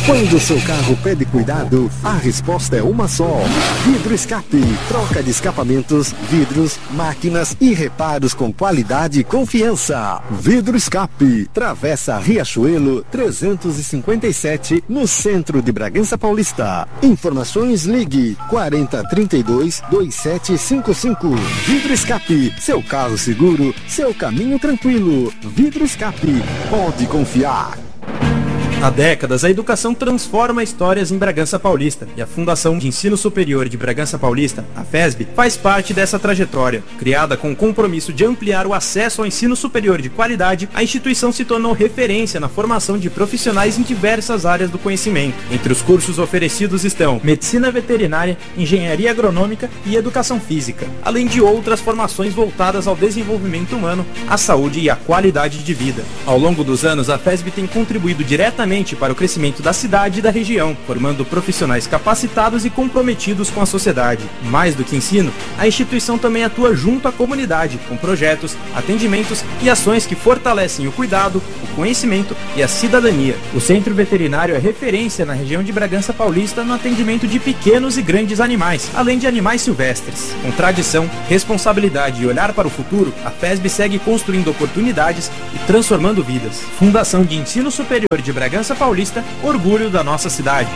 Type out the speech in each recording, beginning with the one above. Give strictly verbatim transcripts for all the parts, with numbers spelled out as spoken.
Quando seu carro pede cuidado, a resposta é uma só. Vidro Escape. Troca de escapamentos, vidros, máquinas e reparos com qualidade e confiança. Vidro Escape. Travessa Riachuelo trezentos e cinquenta e sete, no centro de Bragança Paulista. Informações, ligue quarenta, trinta e dois, vinte e sete cinquenta e cinco. Vidro Escape. Seu carro seguro, seu caminho tranquilo. Vidro Escape. Pode confiar. Há décadas, a educação transforma histórias em Bragança Paulista, e a Fundação de Ensino Superior de Bragança Paulista, a FESB, faz parte dessa trajetória. Criada com o compromisso de ampliar o acesso ao ensino superior de qualidade, a instituição se tornou referência na formação de profissionais em diversas áreas do conhecimento. Entre os cursos oferecidos estão Medicina Veterinária, Engenharia Agronômica e Educação Física, além de outras formações voltadas ao desenvolvimento humano, à saúde e à qualidade de vida. Ao longo dos anos, a FESB tem contribuído diretamente para o crescimento da cidade e da região, formando profissionais capacitados e comprometidos com a sociedade. Mais do que ensino, a instituição também atua junto à comunidade, com projetos, atendimentos e ações que fortalecem o cuidado, o conhecimento e a cidadania. O Centro Veterinário é referência na região de Bragança Paulista no atendimento de pequenos e grandes animais, além de animais silvestres. Com tradição, responsabilidade e olhar para o futuro, a FESB segue construindo oportunidades e transformando vidas. Fundação de Ensino Superior de Bragança Paulista, orgulho da nossa cidade.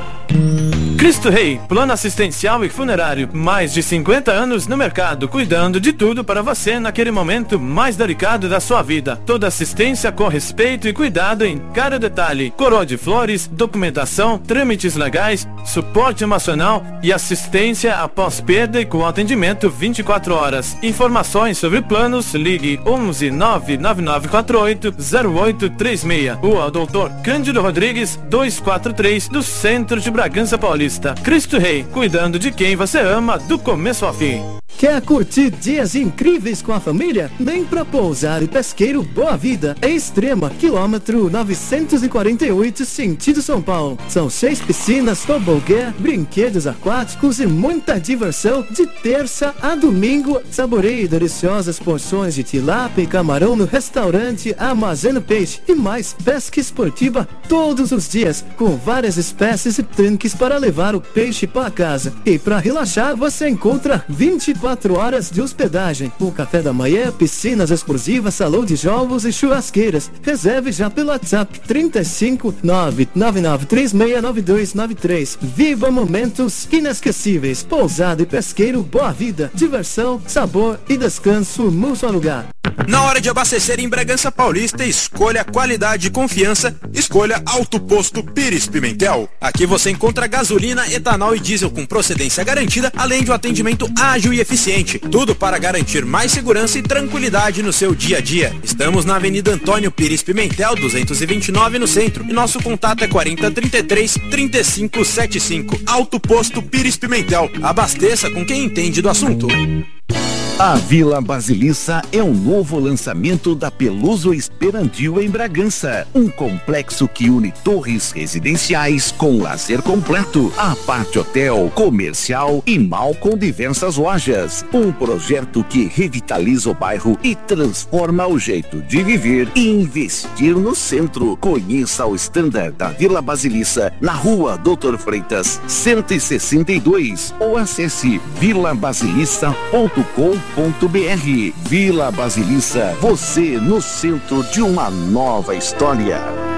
Cristo Rei, plano assistencial e funerário, mais de cinquenta anos no mercado, cuidando de tudo para você naquele momento mais delicado da sua vida. Toda assistência com respeito e cuidado em cada detalhe. Coroa de flores, documentação, trâmites legais, suporte emocional e assistência após perda e com atendimento vinte e quatro horas. Informações sobre planos, ligue onze nove nove nove quatro oito zero oito três seis. Rua Doutor Cândido Rodrigues, duzentos e quarenta e três, do centro de Bragança Paulista. Cristo Rei, cuidando de quem você ama do começo ao fim. Quer curtir dias incríveis com a família? Vem pra Pousar e Pesqueiro Boa Vida, é Extrema, quilômetro novecentos e quarenta e oito, sentido São Paulo. São seis piscinas, tobogã, brinquedos aquáticos e muita diversão de terça a domingo. Saboreie deliciosas porções de tilápia e camarão no restaurante Armazeno Peixe e mais pesca esportiva todos os dias, com várias espécies e tanques para levar o peixe para casa. E para relaxar, você encontra vinte e quatro horas de hospedagem, o café da manhã, piscinas exclusivas, salão de jogos e churrasqueiras. Reserve já pelo WhatsApp trinta e cinco, nove nove nove três seis nove dois nove três. Viva momentos inesquecíveis. Pousada e Pesqueiro Boa Vida. Diversão, sabor e descanso num só lugar. Na hora de abastecer em Bragança Paulista, escolha qualidade e confiança, escolha Alto Posto Pires Pimentel. Aqui você encontra gasolina, etanol e diesel com procedência garantida, além de um atendimento ágil e eficiente. Tudo para garantir mais segurança e tranquilidade no seu dia a dia. Estamos na Avenida Antônio Pires Pimentel, duzentos e vinte e nove, no centro. E nosso contato é quarenta, trinta e três, trinta e cinco setenta e cinco. Alto Posto Pires Pimentel. Abasteça com quem entende do assunto. A Vila Basilissa é um novo lançamento da Peluso Esperantil em Bragança. Um complexo que une torres residenciais com lazer completo, aparte hotel, comercial e mall com diversas lojas. Um projeto que revitaliza o bairro e transforma o jeito de viver e investir no centro. Conheça o standard da Vila Basilissa na rua Doutor Freitas, cento e sessenta e dois, ou acesse vila basilissa ponto com ponto br. Vila Basilissa, você no centro de uma nova história.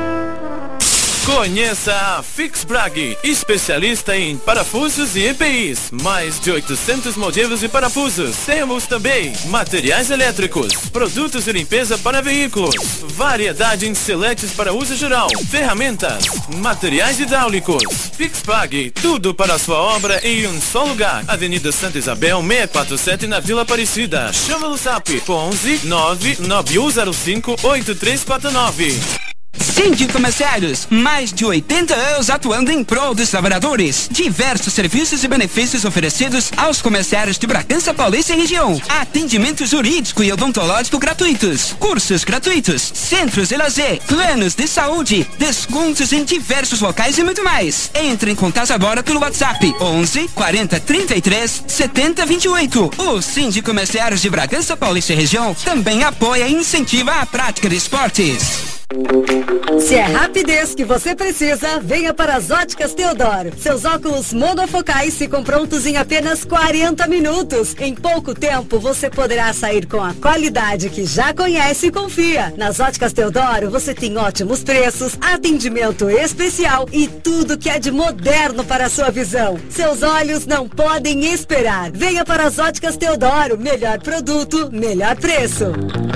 Conheça a Fixbrag, especialista em parafusos e E P Is. Mais de oitocentos modelos de parafusos. Temos também materiais elétricos, produtos de limpeza para veículos, variedade em seletes para uso geral, ferramentas, materiais hidráulicos. Fixbrag, tudo para a sua obra em um só lugar. Avenida Santa Isabel, seiscentos e quarenta e sete, na Vila Aparecida. Chama no zap onze nove nove um zero cinco oito três quatro nove. Síndico Comerciários, mais de oitenta anos atuando em prol dos trabalhadores. Diversos serviços e benefícios oferecidos aos comerciários de Bragança Paulista e região. Atendimento jurídico e odontológico gratuitos. Cursos gratuitos. Centros de lazer. Planos de saúde. Descontos em diversos locais e muito mais. Entre em contato agora pelo WhatsApp onze quarenta trinta e três setenta vinte e oito. O Síndico Comerciários de Bragança Paulista e região também apoia e incentiva a prática de esportes. Se é rapidez que você precisa, venha para as Óticas Teodoro. Seus óculos monofocais ficam prontos em apenas quarenta minutos. Em pouco tempo, você poderá sair com a qualidade que já conhece e confia. Nas Óticas Teodoro, você tem ótimos preços, atendimento especial e tudo que é de moderno para a sua visão. Seus olhos não podem esperar. Venha para as Óticas Teodoro. Melhor produto, melhor preço.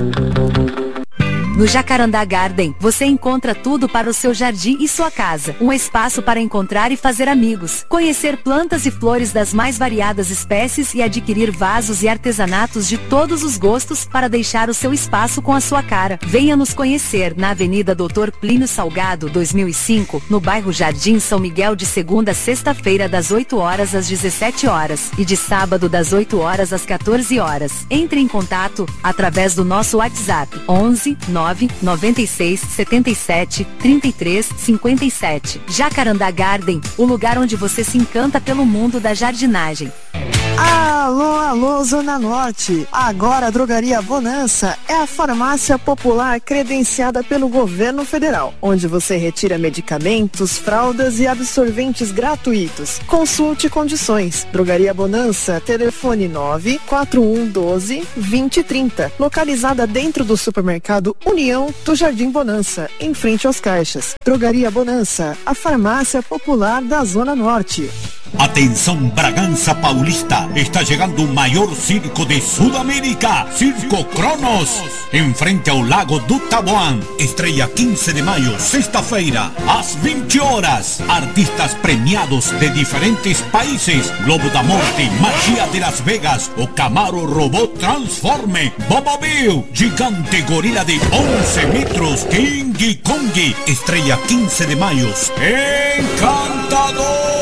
No Jacarandá Garden, você encontra tudo para o seu jardim e sua casa. Um espaço para encontrar e fazer amigos, conhecer plantas e flores das mais variadas espécies e adquirir vasos e artesanatos de todos os gostos para deixar o seu espaço com a sua cara. Venha nos conhecer na Avenida doutor Plínio Salgado, dois mil e cinco, no bairro Jardim São Miguel, de segunda a sexta-feira das oito horas às dezessete horas e de sábado das oito horas às quatorze horas. Entre em contato através do nosso WhatsApp onze nove nove seis sete sete três três cinco sete. Jacarandá Garden, o lugar onde você se encanta pelo mundo da jardinagem. Alô, alô, Zona Norte. Agora a Drogaria Bonança é a farmácia popular credenciada pelo governo federal, onde você retira medicamentos, fraldas e absorventes gratuitos. Consulte condições. Drogaria Bonança, telefone nove quatro um um doze vinte trinta, localizada dentro do supermercado União do Jardim Bonança, em frente aos caixas. Drogaria Bonança, a farmácia popular da Zona Norte. Atenção Bragança Paulista, está chegando o maior circo de Sudamérica, Circo Cronos, em frente ao Lago do Taboão. Estreia quinze de maio, sexta-feira, às vinte horas. Artistas premiados de diferentes países: Globo da Morte, Magia de Las Vegas, o Camaro Robot Transforme, Bobo Bill, Gigante Gorila de onze metros, King Kong. Estreia quinze de maio, encantador.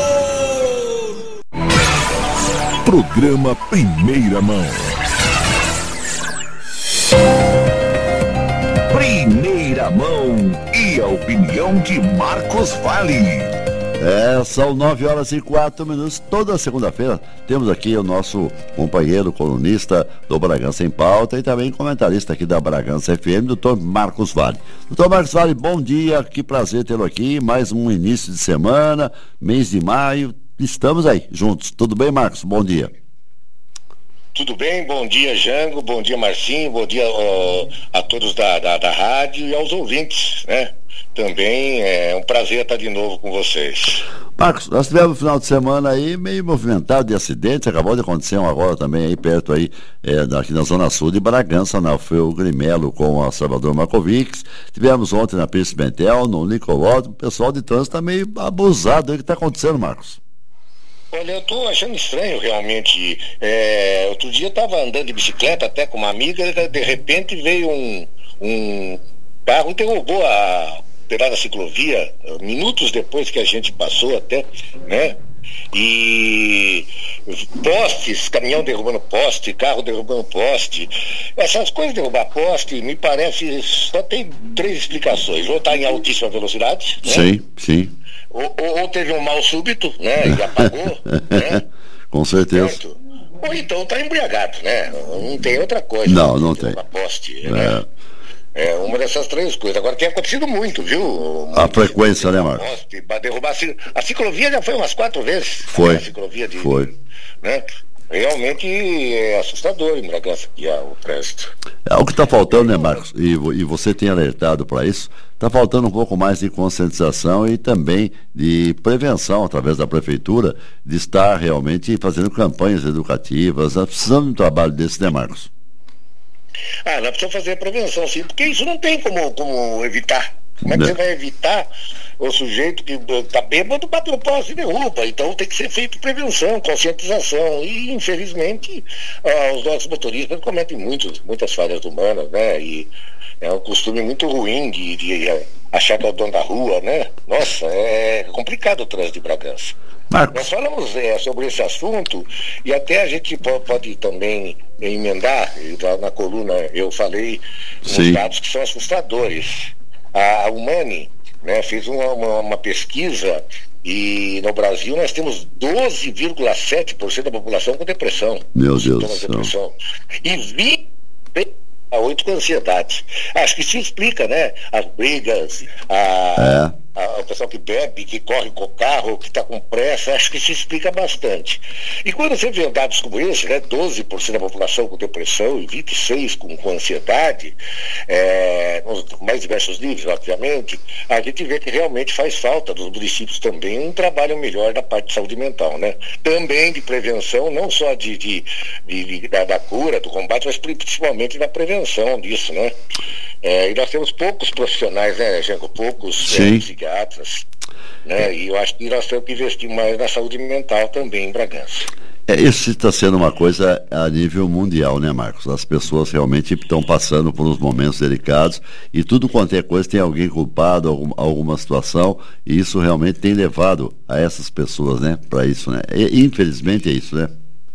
Programa Primeira Mão. Primeira Mão e a opinião de Marcos Vale. É, são nove horas e quatro minutos. Toda segunda-feira temos aqui o nosso companheiro colunista do Bragança em Pauta e também comentarista aqui da Bragança F M, doutor Marcos Vale. doutor Marcos Vale, bom dia, que prazer tê-lo aqui. Mais um início de semana, mês de maio. Estamos aí, juntos. Tudo bem, Marcos? Bom dia. Tudo bem, bom dia, Jango, bom dia, Marcinho, bom dia uh, a todos da, da, da rádio e aos ouvintes, né? Também é um prazer estar de novo com vocês. Marcos, nós tivemos um final de semana aí meio movimentado de acidentes, acabou de acontecer um agora também aí perto aí, é, aqui na Zona Sul de Bragança, na foi o Grimelo com a Salvador Markovics. Tivemos ontem na Príncipe Bentel, no Nicolódromo, o pessoal de trânsito está meio abusado. O que está acontecendo, Marcos? Olha, eu tô achando estranho realmente. É, outro dia eu tava andando de bicicleta até com uma amiga, de repente veio um, um carro e derrubou a pedaço da ciclovia, minutos depois que a gente passou até, né? E postes, caminhão derrubando poste, carro derrubando poste. Essas coisas de derrubar poste, me parece, só tem três explicações. Ou está em altíssima velocidade, né? Sim, sim. Ou, ou, ou teve um mal súbito, né? E apagou, né? Com certeza. Certo? Ou então está embriagado, né? Não tem outra coisa. Não, não tem. Poste, é. Né? É uma dessas três coisas. Agora tem acontecido muito, viu? A frequência, né, Marcos? Poste, derrubar a ciclovia já foi umas quatro vezes. Foi. A ciclovia de, foi. Né? Realmente é assustador em Bragança aqui o trânsito. É o que está faltando, né, Marcos? E, e você tem alertado para isso. Está faltando um pouco mais de conscientização e também de prevenção através da prefeitura, de estar realmente fazendo campanhas educativas. Nós precisamos de um trabalho desse, né, Marcos? Ah, nós precisamos fazer a prevenção, sim, porque isso não tem como, como evitar. Como é que você vai evitar o sujeito que está bêbado, bate no poste e derruba? Então tem que ser feito prevenção, conscientização. E, infelizmente, ah, os nossos motoristas cometem muitos, muitas falhas humanas, né? E é um costume muito ruim de, de achar que é o dono da rua, né? Nossa, é complicado o trânsito de Bragança. Marcos. Nós falamos é, sobre esse assunto e até a gente pode, pode também emendar, na coluna eu falei nos dados que são assustadores. A Humani, né, fez uma, uma, uma pesquisa e no Brasil nós temos doze vírgula sete por cento da população com depressão. Meu Deus do céu. Depressão. E vinte a oito com ansiedade. Acho que se explica, né? As brigas, a, É. a, o pessoal que bebe, que corre com o carro, que está com pressa, acho que se explica bastante. E quando você vê dados como esse, né? doze por cento da população com depressão e vinte e seis por cento com, com ansiedade, é, nos mais diversos níveis, obviamente, a gente vê que realmente faz falta dos municípios também um trabalho melhor da parte de saúde mental, né? Também de prevenção, não só de, de, de, de da, da cura, do combate, mas principalmente da prevenção disso, né? É, e nós temos poucos profissionais, né, Jango? Poucos é, psiquiatras, né? E eu acho que nós temos que investir mais na saúde mental também em Bragança. É, isso está sendo uma coisa a nível mundial, né, Marcos? As pessoas realmente estão passando por uns momentos delicados e tudo quanto é coisa tem alguém culpado, algum, alguma situação, e isso realmente tem levado a essas pessoas, né, para isso, né? E, infelizmente é isso, né?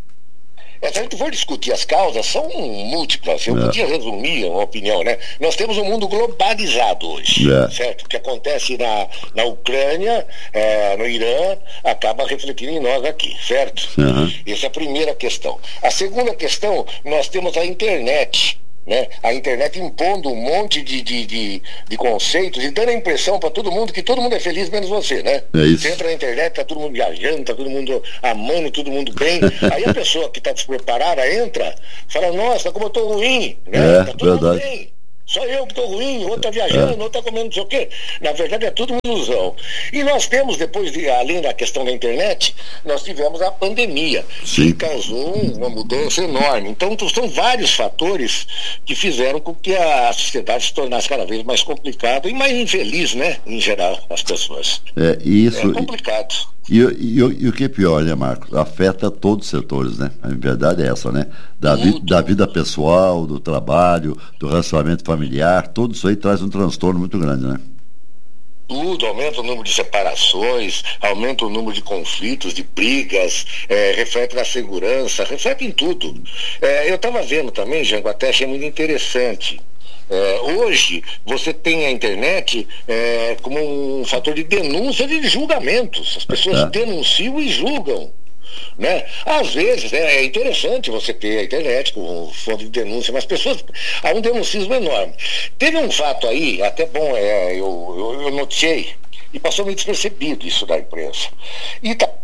É, se a gente for discutir as causas, são múltiplas. Eu é. podia resumir uma opinião, né? Nós temos um mundo globalizado hoje, é. certo? O que acontece na, na Ucrânia, é, no Irã, acaba refletindo em nós aqui, certo? Uhum. Essa é a primeira questão. A segunda questão, nós temos a internet. Né? A internet impondo um monte de, de, de, de conceitos e dando a impressão para todo mundo que todo mundo é feliz menos você, né? É isso. Você entra na internet, tá todo mundo viajando, tá todo mundo amando, todo mundo bem. Aí a pessoa que tá despreparada entra, fala, nossa, como eu tô ruim, né? É, tá todo verdade. mundo bem. Só eu que estou ruim, outro está viajando, é. outro está comendo não sei o quê. Na verdade é tudo uma ilusão. E nós temos, depois, de, além da questão da internet, nós tivemos a pandemia, Sim. que causou uma mudança enorme. Então são vários fatores que fizeram com que a sociedade se tornasse cada vez mais complicada e mais infeliz, né, em geral, as pessoas. É, isso, é complicado. E, e, e, e o que é pior, né, Marcos? Afeta todos os setores, né? A verdade é essa, né? Da, vi, da vida pessoal, do trabalho, do relacionamento familiar, tudo isso aí traz um transtorno muito grande, né? Tudo, aumenta o número de separações, aumenta o número de conflitos, de brigas, é, reflete na segurança, reflete em tudo. É, eu estava vendo também, Jango, até achei muito interessante. É, hoje você tem a internet é, como um fator de denúncia de julgamentos. As pessoas é. denunciam e julgam, né? Às vezes é, é interessante você ter a internet como fonte de denúncia, mas as pessoas, há um denuncismo enorme. Teve um fato aí, até bom, é, eu, eu, eu notei e passou meio despercebido isso da imprensa. E tá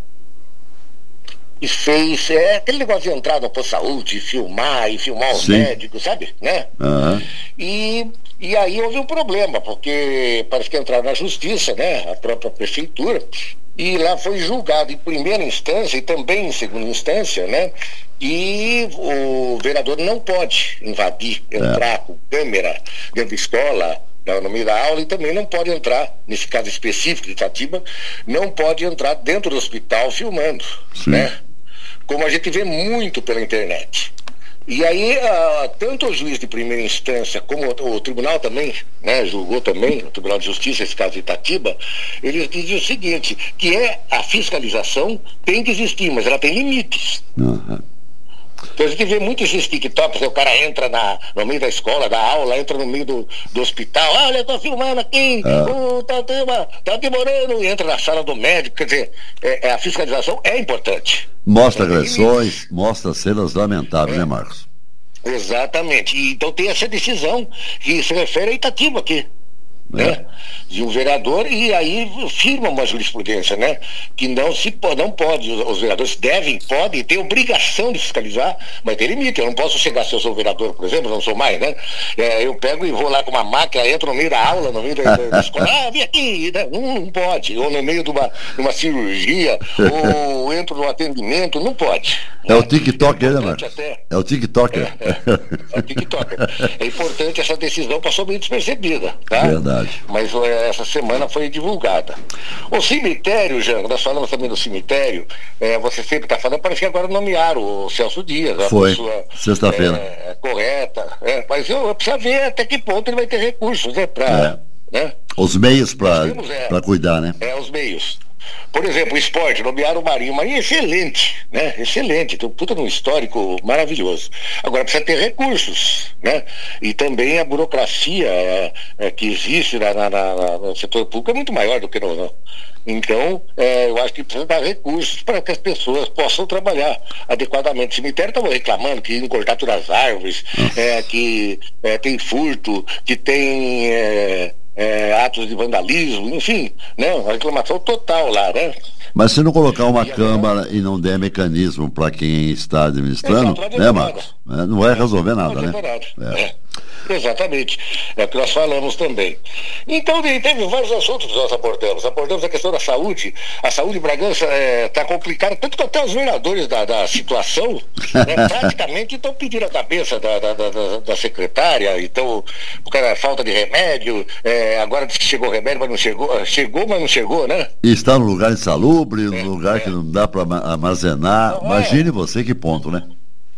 E fez, é aquele negócio de entrar no posto de saúde, e filmar, e filmar os Sim. médicos, sabe? Né? Uhum. E, e aí houve um problema, porque parece que entraram na justiça, né? A própria prefeitura, e lá foi julgado em primeira instância e também em segunda instância, né? E o vereador não pode invadir, entrar é. com câmera dentro da escola, no meio da aula, e também não pode entrar, nesse caso específico de Itatiba, não pode entrar dentro do hospital filmando, Sim. né? Como a gente vê muito pela internet. E aí, uh, tanto o juiz de primeira instância, como o, o tribunal também, né, julgou também, o Tribunal de Justiça, esse caso de Itatiba, eles dizem o seguinte, que é a fiscalização tem que existir, mas ela tem limites. Uhum. Então a gente vê muito esses TikToks, o cara entra na, no meio da escola, da aula, entra no meio do, do hospital, olha, eu tô filmando aqui, ah. oh, tá, tá, tá demorando, e entra na sala do médico, quer dizer, é, é, a fiscalização é importante. Mostra agressões, mostra cenas lamentáveis, é. né, Marcos? Exatamente, e, então tem essa decisão que se refere a Itatiba aqui. É. Né? De um vereador, e aí firma uma jurisprudência, né? Que não se pode, não pode, os, os vereadores devem, podem, têm obrigação de fiscalizar, mas tem limite. Eu não posso chegar, se eu sou vereador, por exemplo, não sou mais, né? É, eu pego e vou lá com uma máquina, entro no meio da aula, no meio da, da escola, ah, vem aqui, né? não, não pode, ou no meio de uma, de uma cirurgia, ou entro no atendimento, não pode. É né? o TikTok, é né, Marcos? Até... É o TikTok. É, é, é o TikTok. É importante, essa decisão passou bem despercebida, tá? Verdade. Mas é, essa semana foi divulgada. O cemitério, Jean, nós falamos também do cemitério, é, você sempre está falando, parece que agora nomearam o Celso Dias. Foi, pessoa, sexta-feira. É, é, correta, é, mas eu, eu preciso ver até que ponto ele vai ter recursos, né, pra, é. né? Os meios para é, cuidar, né? É, os meios. Por exemplo, o esporte, nomearam o Marinho. O Marinho é excelente, né? Excelente, tem um puta de um histórico maravilhoso. Agora precisa ter recursos, né? E também a burocracia é, é, que existe na, na, na, no setor público é muito maior do que no... no. Então, é, eu acho que precisa dar recursos para que as pessoas possam trabalhar adequadamente. O cemitério estava reclamando que iam cortar todas as árvores, é, que é, tem furto, que tem... É, É, atos de vandalismo, enfim, né? Uma reclamação total lá, né? Mas se não colocar uma e câmara agora... e não der mecanismo para quem está administrando, Exato, né, Marcos? É, não vai resolver nada, não vai resolver né? Nada. É. É. Exatamente, é o que nós falamos também. Então teve vários assuntos que nós abordamos. Abordamos a questão da saúde. A saúde de Bragança está é, complicada, tanto que até os vereadores da, da situação né, praticamente estão pedindo a cabeça da, da, da, da secretária. Então, o cara, falta de remédio, é, agora diz que chegou o remédio, mas não chegou, chegou, mas não chegou, né? E está num lugar insalubre, num é, lugar é. que não dá para armazenar. Não, Imagine é. você que ponto, né?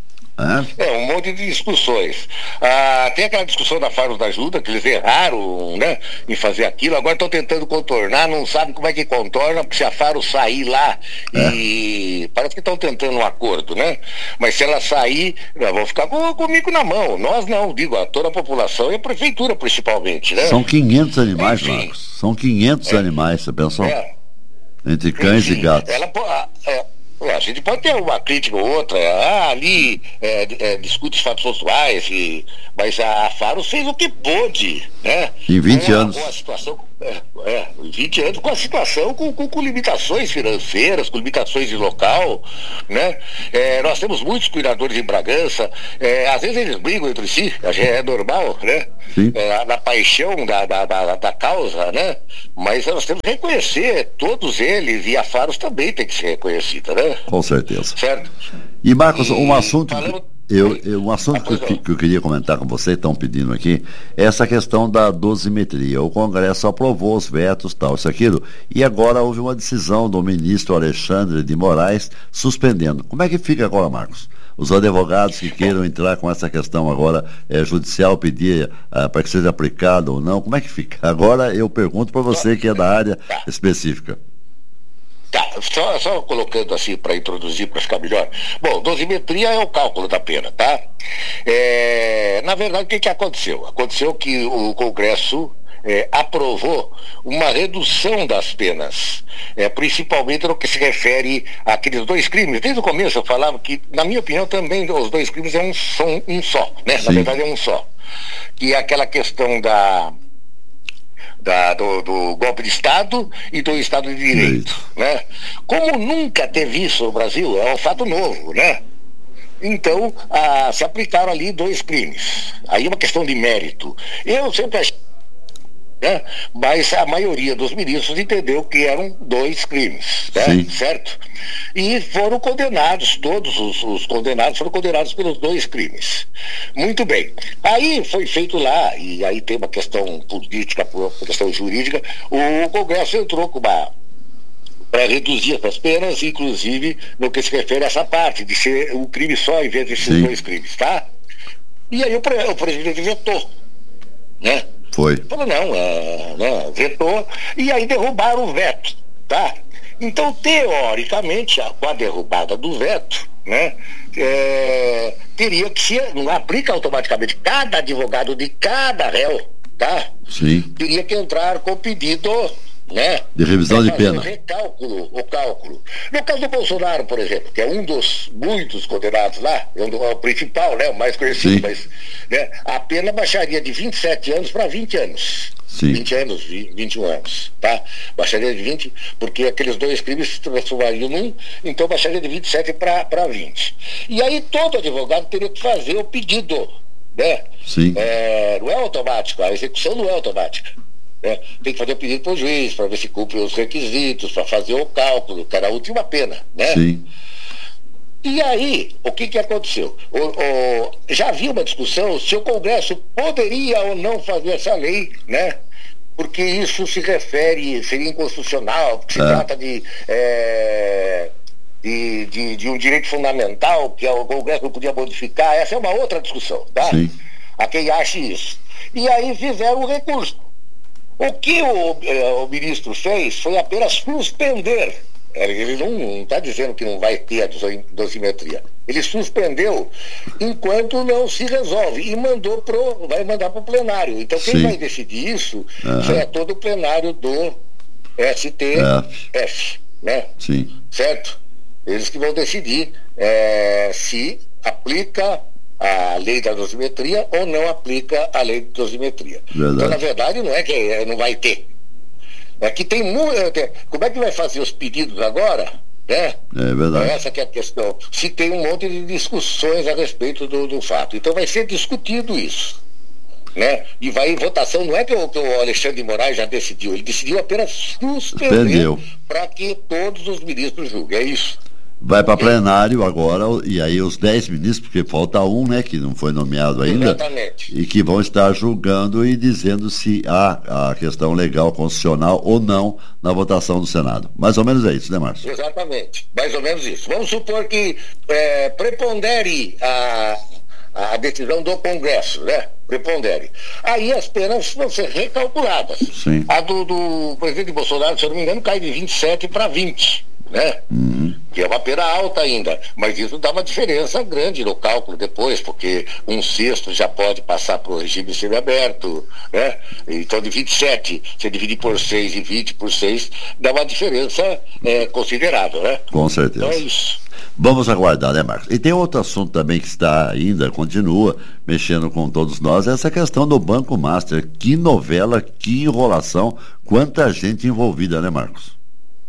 É? é, um monte de discussões. Ah, tem aquela discussão da Faros da Ajuda, que eles erraram, né, em fazer aquilo, agora estão tentando contornar, não sabem como é que contorna, porque se a Faro sair lá é. e parece que estão tentando um acordo, né? Mas se ela sair, nós vamos ficar com, comigo na mão. Nós não, digo, a toda a população e a prefeitura principalmente, né? São quinhentos animais, Enfim, Marcos. São quinhentos é. animais, você pensou? É. Entre cães Enfim, e gatos. Ela é, A gente pode ter uma crítica ou outra, ah, ali é, é, discute fatos pessoais, e, mas a Faro fez o que pôde, né? Em vinte com a, anos. Com a situação, é, é, vinte anos com a situação, com, com, com limitações financeiras, com limitações de local, né? É, nós temos muitos cuidadores em Bragança, é, às vezes eles brigam entre si, é normal, né? É, na paixão da, da, da, da causa, né? Mas nós temos que reconhecer todos eles, e a Faros também tem que ser reconhecida, né? Com certeza. Certo? E Marcos, e, um assunto falando... eu, eu, um assunto ah, que, que eu queria comentar com você, estão pedindo aqui, é essa questão da dosimetria. O Congresso aprovou os vetos, tal, isso, aquilo, e agora houve uma decisão do ministro Alexandre de Moraes suspendendo. Como é que fica agora, Marcos? Os advogados que queiram entrar com essa questão agora é, judicial, pedir uh, para que seja aplicado ou não, como é que fica? Agora eu pergunto para você que é da área específica. Tá, só, só colocando assim para introduzir, para ficar melhor. Bom, dosimetria é o cálculo da pena, tá? É, na verdade, o que, que aconteceu? Aconteceu que o Congresso é, aprovou uma redução das penas, é, principalmente no que se refere àqueles dois crimes. Desde o começo eu falava que, na minha opinião, também os dois crimes é um, são um só, né? Sim. Na verdade é um só. Que é aquela questão da... Da, do, do golpe de Estado e do Estado de Direito, né? Como nunca teve isso no Brasil, é um fato novo, né? Então, ah, se aplicaram ali dois crimes. Aí é uma questão de mérito. Eu sempre achei, né? Mas a maioria dos ministros entendeu que eram dois crimes, né? Certo? E foram condenados, todos os, os condenados foram condenados pelos dois crimes. Muito bem. Aí foi feito lá, e aí tem uma questão política, uma questão jurídica, o Congresso entrou com uma para reduzir essas penas, inclusive no que se refere a essa parte, de ser um crime só em vez de ser dois crimes, tá? E aí o, pre, o presidente vetou, né? Foi. Falou, não, é, né, vetou, e aí derrubaram o veto, tá? Então, teoricamente, com a derrubada do veto, né, é, teria que ser, não aplica automaticamente, cada advogado de cada réu, tá? Sim. Teria que entrar com pedido, né, de revisão de pena. O recálculo, o cálculo. No caso do Bolsonaro, por exemplo, que é um dos muitos condenados lá, é, um, é o principal, né, o mais conhecido, Sim. mas né, a pena baixaria de vinte e sete anos para vinte anos. Sim. vinte anos, vinte e um anos, tá? Baixaria de vinte, porque aqueles dois crimes se transformariam num, então baixaria de vinte e sete para vinte. E aí todo advogado teria que fazer o pedido, né? Sim. É, não é automático, a execução não é automática. Né? Tem que fazer o pedido para o juiz, para ver se cumpre os requisitos, para fazer o cálculo, que era a última pena, né? Sim. E aí, o que que aconteceu? O, o, já havia uma discussão se o Congresso poderia ou não fazer essa lei, né? Porque isso se refere, seria inconstitucional, porque se é. trata de, é, de, de, de um direito fundamental que o Congresso não podia modificar. Essa é uma outra discussão, tá? Sim. A quem acha isso. E aí fizeram um recurso. O que o, eh, o ministro fez foi apenas suspender. Ele não está dizendo que não vai ter a dosimetria. Ele suspendeu enquanto não se resolve e mandou pro, vai mandar para o plenário. Então quem Sim. vai decidir isso uhum. é todo o plenário do S T F, né? Sim. Certo? Eles que vão decidir é, se aplica a lei da dosimetria ou não aplica a lei de dosimetria. Verdade. Então, na verdade, não é que não vai ter. É que tem muito. Como é que vai fazer os pedidos agora? Né? É verdade. Essa que é a questão. Se tem um monte de discussões a respeito do, do fato. Então vai ser discutido isso. Né? E vai em votação, não é que o, que o Alexandre de Moraes já decidiu, ele decidiu apenas suspender para que todos os ministros julguem. É isso. Vai para plenário agora, e aí os dez ministros, porque falta um, né, que não foi nomeado ainda. Exatamente. E que vão estar julgando e dizendo se há a questão legal, constitucional ou não na votação do Senado. Mais ou menos é isso, né, Márcio? Exatamente, mais ou menos isso. Vamos supor que é, prepondere a, a decisão do Congresso, né? Prepondere. Aí as penas vão ser recalculadas. Sim. A do, do presidente Bolsonaro, se eu não me engano, cai de vinte e sete para vinte. Né? Uhum. Que é uma pena alta ainda, mas isso dá uma diferença grande no cálculo depois, porque um sexto já pode passar para o regime semiaberto, né? Então de vinte e sete, você dividir por seis e vinte por seis, dá uma diferença é, considerável, né? Com certeza. Então é isso. Vamos aguardar, né, Marcos? E tem outro assunto também que está ainda, continua mexendo com todos nós, essa questão do Banco Master. Que novela, que enrolação, quanta gente envolvida, né, Marcos?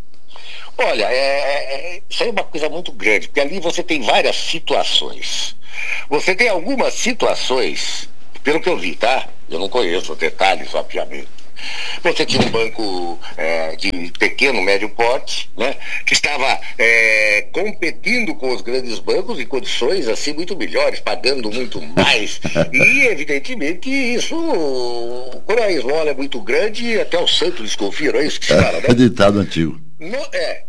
Olha, é, é, isso aí é uma coisa muito grande, porque ali você tem várias situações. Você tem algumas situações, pelo que eu vi, tá? Eu não conheço detalhes, obviamente. Você tinha um banco é, de pequeno, médio porte, né? Que estava é, competindo com os grandes bancos em condições assim muito melhores, pagando muito mais. E evidentemente isso, quando a esmola é muito grande, até o santo desconfia, não é isso que se fala, né? É ditado antigo. No, é,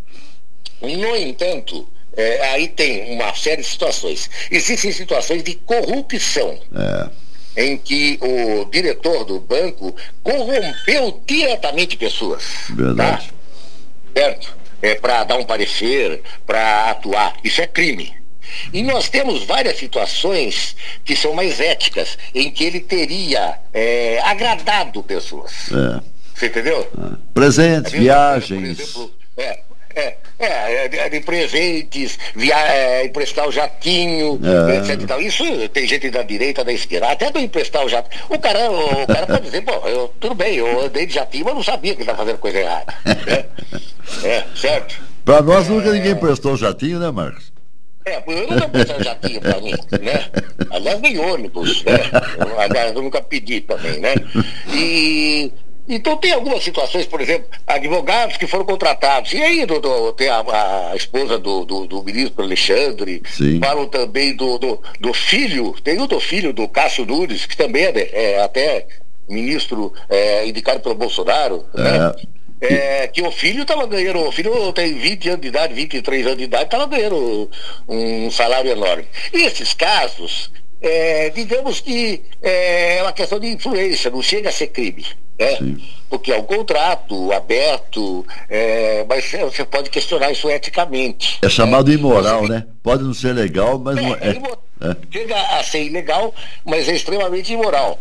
no entanto, é, aí tem uma série de situações. Existem situações de corrupção, é. em que o diretor do banco corrompeu diretamente pessoas. Verdade. Tá? Certo? É, para dar um parecer, para atuar. Isso é crime. E nós temos várias situações que são mais éticas, em que ele teria é, agradado pessoas. É. Você entendeu? É. Presentes, viagens. Por exemplo, é, é, é, é, de presentes, via, é, emprestar o jatinho, é. etcétera e tal. Isso tem gente da direita, da esquerda, até do emprestar o jatinho. O cara, o, o cara pode dizer, bom, eu, tudo bem, eu andei de jatinho, mas não sabia que ele estava fazendo coisa errada. Né? É, certo? Para nós nunca é, ninguém prestou jatinho, né, Marcos? É, eu nunca prestei jatinho pra mim, né? Aliás, nem ônibus, né? Eu, aliás, eu nunca pedi também, né? E... Então tem algumas situações, por exemplo, advogados que foram contratados, e aí do, do, tem a, a esposa do, do, do ministro Alexandre, Sim. falam também do, do, do filho, tem o do filho do Cássio Nunes, que também é, é até ministro é, indicado pelo Bolsonaro, é. né? É, que o filho estava ganhando, o filho tem vinte anos de idade, vinte e três anos de idade, estava ganhando um salário enorme. E esses casos, é, digamos que é uma questão de influência, não chega a ser crime. É, porque é um contrato aberto, é, mas você pode questionar isso eticamente. É chamado né? imoral, você... né? Pode não ser legal, mas é, não é. é, é. Chega a ser ilegal, mas é extremamente imoral.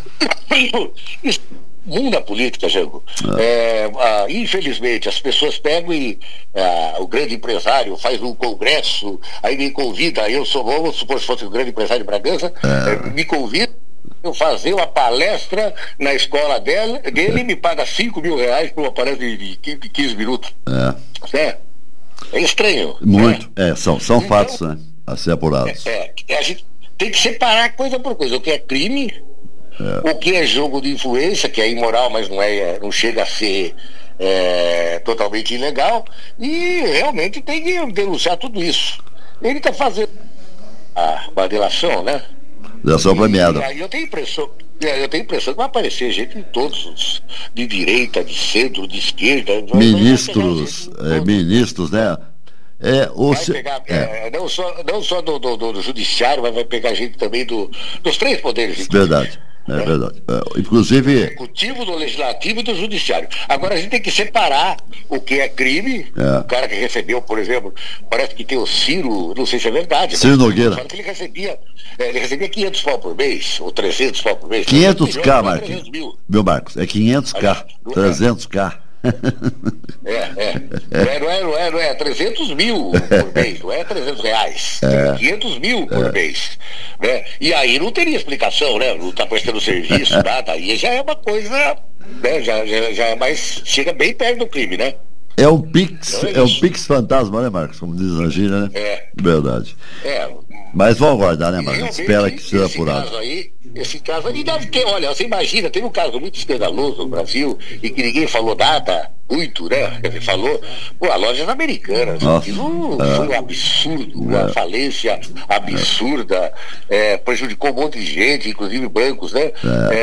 É. Isso, mundo da política, Jango. É. É, ah, infelizmente, as pessoas pegam e ah, o grande empresário faz um congresso, aí me convida, eu sou, vamos supor se fosse o grande empresário de Bragança, é. me convida eu fazer uma palestra na escola dele, dele me paga cinco mil reais por uma palestra de quinze minutos. É. É, é estranho. Muito. Né? É, são, são então, fatos, né? A ser apurados. É, é, a gente tem que separar coisa por coisa. O que é crime, é. o que é jogo de influência, que é imoral, mas não, é, não chega a ser é, totalmente ilegal, e realmente tem que denunciar tudo isso. Ele está fazendo a, a delação, né? Delação premiada. E aí eu tenho impressão, eu tenho impressão que vai aparecer gente de todos os, de direita, de centro, de esquerda. Ministros, é, ministros, né? É, o vai pegar, é. É, não só, não só do, do, do judiciário, mas vai pegar gente também do, dos três poderes. Verdade. É né? verdade. É, inclusive... Do executivo, do legislativo e do judiciário. Agora a gente tem que separar o que é crime, é. o cara que recebeu, por exemplo, parece que tem o Ciro, não sei se é verdade. Ciro Nogueira. Fala que ele recebia, ele recebia quinhentos pau por mês, ou trezentos pau por mês. quinhentos k, Marcos. Meu Marcos, é quinhentos k, trezentos k. É, é. Não é, não é, não é, não é trezentos mil por mês, não é trezentos reais. É. quinhentos mil por é. mês. Né? E aí não teria explicação, né? Não está prestando serviço, nada. Aí já é uma coisa, né? Já, já, já é mais. Chega bem perto do crime, né? É um Pix, então é, é um Pix fantasma, né, Marcos? Como diz a gíria, né? É. Verdade. É. Mas vamos aguardar, né, Marcos? Espera que seja apurado. Caso aí, esse caso aí deve ter, olha, você imagina, teve um caso muito escandaloso no Brasil e que ninguém falou nada, muito, né? Quer dizer, falou, pô, a lojas americanas, aquilo é. foi um absurdo, é. uma falência absurda, é. É, prejudicou um monte de gente, inclusive bancos, né? É.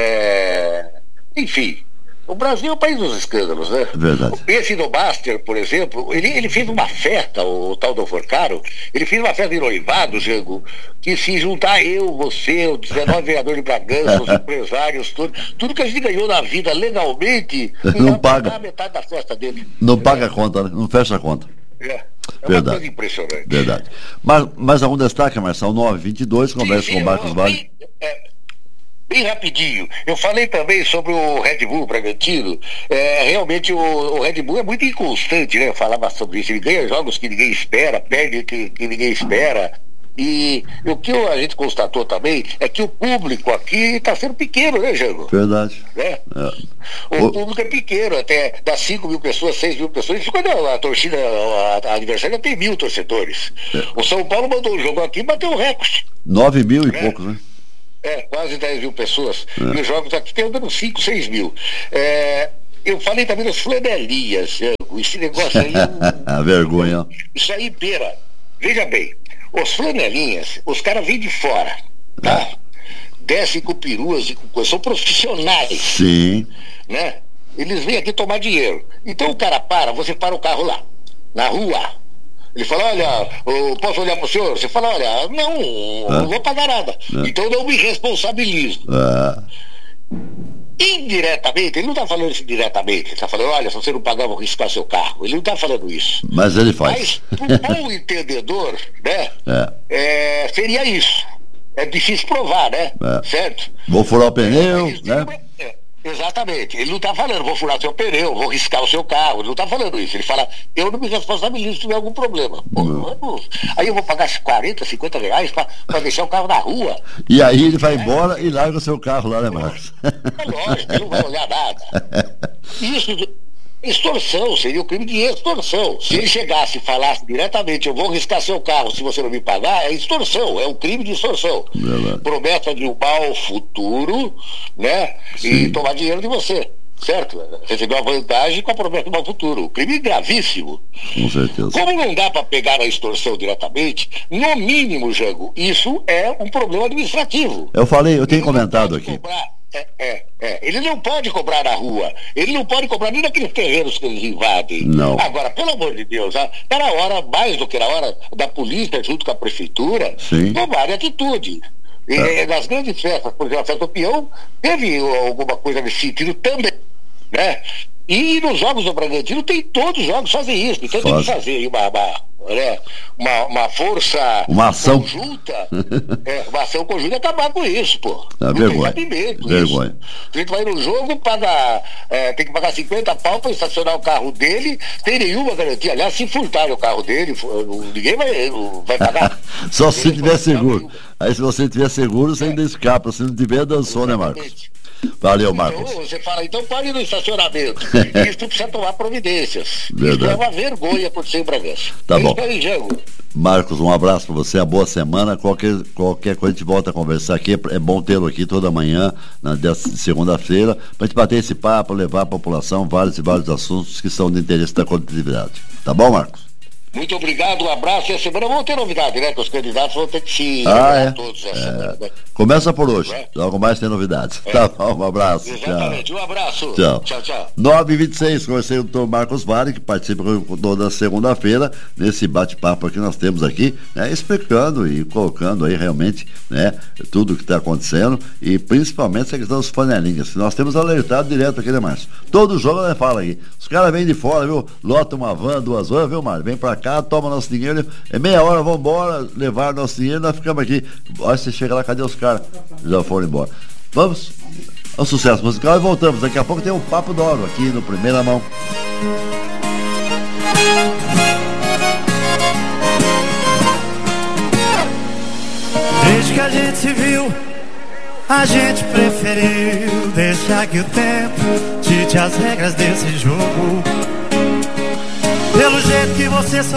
É, enfim. O Brasil é o país dos escândalos, né? Verdade. Esse do Baster, por exemplo, ele, ele fez uma festa, o, o tal do Forcaro, ele fez uma festa de noivado, Jango, que se juntar eu, você, os dezenove vereadores de Bragança, os empresários, tudo, tudo que a gente ganhou na vida legalmente, não paga a metade da festa dele. Não é. paga a conta, né? Não fecha a conta. É, é Verdade. uma coisa impressionante. Verdade. Mas, mais algum destaque, Marcelo? nove e vinte e dois, conversa sim, sim, com o Marcos Vale. É, Bem rapidinho, eu falei também sobre o Red Bull Bragantino, é, realmente o, o Red Bull é muito inconstante, né? Eu falava sobre isso, ele ganha jogos que ninguém espera, perde que, que ninguém espera, e o que a gente constatou também é que o público aqui está sendo pequeno, né, Jango? Verdade. Né? É. O, o público é pequeno, até dá cinco mil pessoas, seis mil pessoas, isso quando a, a torcida, a, a adversária tem mil torcedores. É. O São Paulo mandou um jogo aqui e bateu o recorde. Nove mil e né? poucos, né? É, quase dez mil pessoas. É. E os jogos aqui estão dando cinco, seis mil. É, eu falei também das flanelinhas, esse negócio aí. A vergonha. Isso aí, pera. Veja bem, os flanelinhas, os caras vêm de fora, tá? É. Descem com peruas e com coisas, são profissionais. Sim. Né? Eles vêm aqui tomar dinheiro. Então o cara para, você para o carro lá, na rua. Ele fala, olha, eu posso olhar para o senhor? Você fala, olha, não, ah. não vou pagar nada. Ah. Então não me responsabilizo. Ah. Indiretamente, ele não está falando isso diretamente. Ele está falando, olha, se você não pagar, eu vou riscar seu carro. Ele não está falando isso. Mas ele faz. Mas, para o bom entendedor, né, é. É, seria isso. É difícil provar, né? É. Certo? Vou furar o pneu, é, né? É. Exatamente, ele não está falando, vou furar seu pneu, vou riscar o seu carro, ele não está falando isso, ele fala, eu não me responsabilizo se tiver algum problema. Pô, não. Aí eu vou pagar quarenta, cinquenta reais para deixar o carro na rua. E aí ele vai é. embora e larga o seu carro lá, né, Marcos? É lógico, ele não vai olhar nada. Isso, extorsão, seria o crime de extorsão. Se ele chegasse e falasse diretamente, eu vou riscar seu carro se você não me pagar, é extorsão, é um crime de extorsão. Verdade. Promessa de um mal futuro, né? Sim. E tomar dinheiro de você, certo? Receber uma vantagem com a promessa de um mal futuro. Crime gravíssimo. Com certeza. Como não dá para pegar a extorsão diretamente, no mínimo, Jango, isso é um problema administrativo. Eu falei, eu tenho comentado aqui. Cobrar. É, é, é. Ele não pode cobrar na rua, ele não pode cobrar nem naqueles terrenos que eles invadem. Não. Agora, pelo amor de Deus, está na hora, mais do que na hora da polícia junto com a prefeitura, tomar atitude. E, é. Nas grandes festas, por exemplo, a festa do peão, teve alguma coisa nesse sentido também, né? E nos jogos do Bragantino tem todos os jogos fazem isso, então Faz. tem que fazer uma, uma, né, uma, uma força uma ação conjunta, é, uma ação conjunta e acabar com isso, pô. Não vergonha. Tem vergonha. A gente vai no jogo, paga, é, tem que pagar cinquenta pau para estacionar o carro dele, tem nenhuma garantia. Aliás, se furtarem o carro dele, ninguém vai, vai pagar. Só se tiver seguro. Aí se você tiver seguro, você é. ainda escapa. Se não tiver, dançou, né, Marcos? Valeu, Marcos. Então, você fala, então pare no estacionamento. Isso precisa tomar providências. Verdade. Isso é uma vergonha acontecer em Bragança. Tá bom. Aí, Marcos, um abraço para você, a boa semana. Qualquer, qualquer coisa a gente volta a conversar aqui. É bom tê-lo aqui toda manhã, na segunda-feira, para a gente bater esse papo, levar à população vários e vários assuntos que são de interesse da coletividade. Tá bom, Marcos? Muito obrigado, um abraço. E a semana vão ter novidade, né? Que os candidatos vão ter que se ah, é? todos essa é. semana, né? Começa por hoje. É. Logo mais tem novidades. É. Tá bom, um abraço. Exatamente, tchau. Um abraço. Tchau, tchau. tchau. nove e vinte e seis, conheci o doutor Marcos Vale, que participa toda segunda-feira nesse bate-papo que nós temos aqui, né, explicando e colocando aí realmente, né, tudo que está acontecendo e principalmente essa questão dos panelinhas. Nós temos alertado direto aqui, né, Márcio? Todo jogo, né, fala aí. Os caras vêm de fora, viu? Lota uma van, duas vans, viu, Mário? Vem pra cá, toma nosso dinheiro, é meia hora, vamos embora, levar nosso dinheiro, nós ficamos aqui. Olha, você chega lá, cadê os caras? Já foram embora. Vamos ao sucesso musical e voltamos. Daqui a pouco tem um Papo d'Oro aqui no Primeira Mão. Desde que a gente se viu, a gente preferiu deixar que o tempo dite as regras desse jogo. Pelo jeito que você só